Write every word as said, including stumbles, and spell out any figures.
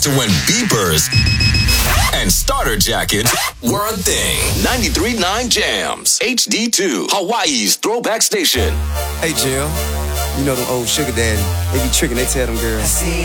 To when beepers and starter jackets were a thing. ninety-three point nine Jams, H D two, Hawaii's throwback station. Hey, Jill, you know them old sugar daddy. They be tricking, they tell them girls.